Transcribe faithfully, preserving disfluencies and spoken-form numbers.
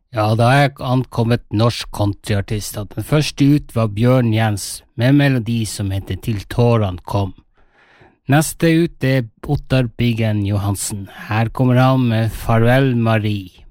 Ja, da er ankommet norsk countryartist. Den første ut var Bjørn Jens med en melodi som heter Til tårene kom. Neste ut er Ottar Biggen Johansen. Her kommer han med Farvel Marie.